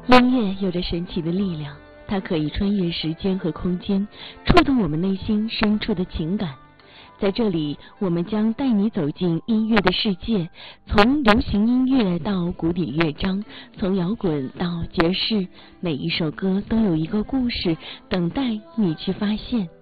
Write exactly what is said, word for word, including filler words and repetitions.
音乐有着神奇的力量，它可以穿越时间和空间，触动我们内心深处的情感。在这里，我们将带你走进音乐的世界，从流行音乐到古典乐章，从摇滚到爵士，每一首歌都有一个故事等待你去发现。